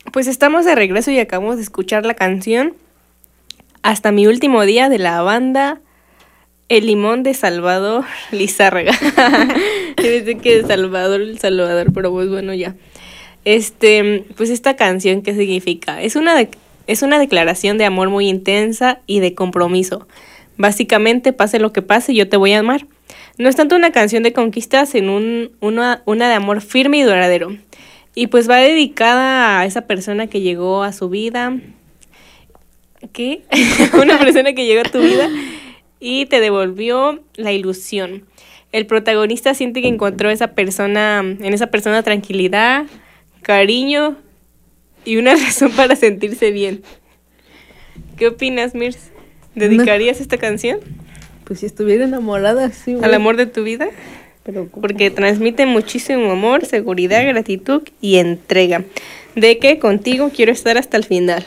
Pues estamos de regreso y acabamos de escuchar la canción Hasta mi último día de la banda El Limón de Salvador Lizárraga. Desde que Salvador, El Salvador, pero pues bueno, ya. Pues esta canción, ¿qué significa? Es una declaración de amor muy intensa y de compromiso. Básicamente, pase lo que pase, yo te voy a amar. No es tanto una canción de conquistas, sino una de amor firme y duradero. Y pues va dedicada a esa persona que llegó a su vida. ¿Qué? Una persona que llegó a tu vida y te devolvió la ilusión. El protagonista siente que encontró en esa persona tranquilidad, cariño y una razón para sentirse bien. ¿Qué opinas, Mirs? ¿Dedicarías esta canción? Pues si estuviera enamorada, sí. ¿Al amor de tu vida? Pero porque transmite muchísimo amor, seguridad, gratitud y entrega. De que contigo quiero estar hasta el final.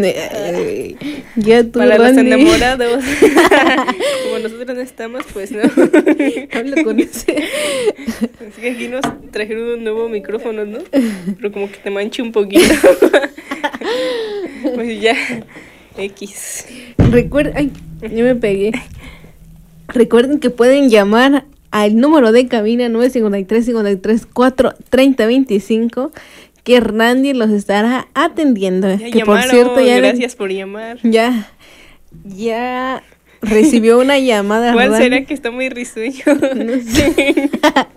Ya tú, para Randy. Los enamorados. Como nosotros no estamos, pues no. Habla con ese. Así que aquí nos trajeron un nuevo micrófono, ¿no? Pero como que te manche un poquito. Pues ya. X. Ay, yo me pegué. Recuerden que pueden llamar al número de cabina 953-534-3025, que Randy los estará atendiendo. Ya que llamaron, por cierto, gracias por llamar. Ya recibió una llamada. ¿Cuál Randy. será que está muy risueño? No sé.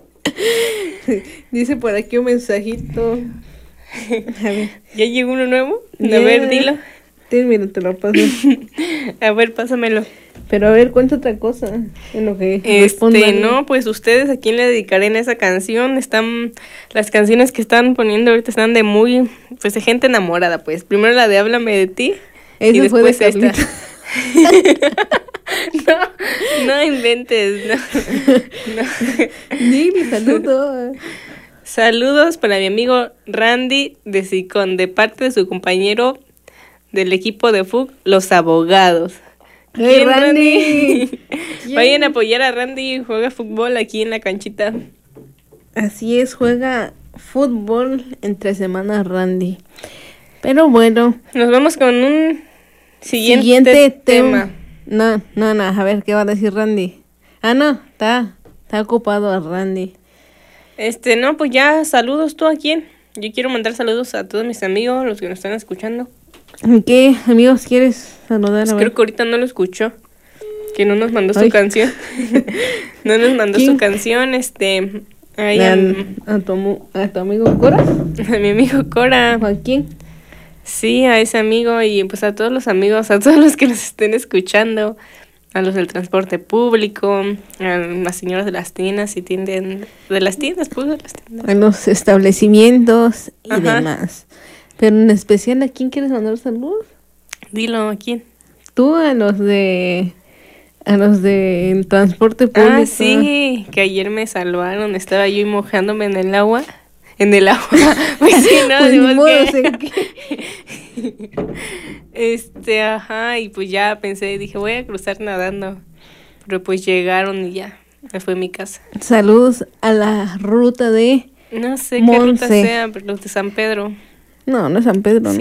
Dice por aquí un mensajito. A ver. ¿Ya llegó uno nuevo? Ya. A ver, dilo. Mira, te lo paso. A ver, pásamelo. Pero a ver, cuenta otra cosa en lo que respondan. No, pues ustedes, ¿a quién le dedicarán esa canción? Las canciones que están poniendo ahorita están de pues de gente enamorada, pues. Primero la de Háblame de ti. Eso y después fue de esta. No inventes, no. Dile, saludos. Saludos para mi amigo Randy de Sicón, de parte de su compañero del equipo de FUC, Los Abogados. ¡Hey, Randy! Vayan a apoyar a Randy, juega fútbol aquí en la canchita. Así es, juega fútbol entre semanas Randy. Pero bueno. Nos vamos con un siguiente tema. No, a ver, ¿qué va a decir Randy? No, está ocupado a Randy. No, pues ya, saludos. ¿Tú a quién? Yo quiero mandar saludos a todos mis amigos, los que nos están escuchando. ¿Qué amigos quieres saludar? Pues creo que ahorita no lo escuchó. Que no nos mandó su canción. No nos mandó su canción, ahí ¿A tu amigo Cora? A mi amigo Cora. ¿A quién? Sí, a ese amigo y pues a todos los amigos, a todos los que nos estén escuchando, a los del transporte público, a las señoras de las tiendas, si tienden de las tiendas, pues de las tiendas. A los establecimientos y Ajá. demás. Pero en especial, ¿a quién quieres mandar saludos? Dilo, ¿a quién? Tú, a los de transporte público. Ah, sí, que ayer me salvaron, estaba yo mojándome en el agua. Pues sí, no, Pues ni modo, ajá, y pues ya dije, voy a cruzar nadando. Pero pues llegaron y ya, me fue a mi casa. Saludos a la ruta de No sé Monse. qué ruta sea, pero los de San Pedro. No es San Pedro, Sí.